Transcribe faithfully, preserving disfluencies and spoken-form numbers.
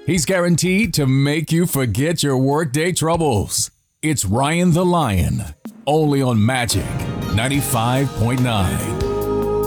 He's guaranteed to make you forget your workday troubles. It's Ryan the Lion, only on Magic ninety-five point nine.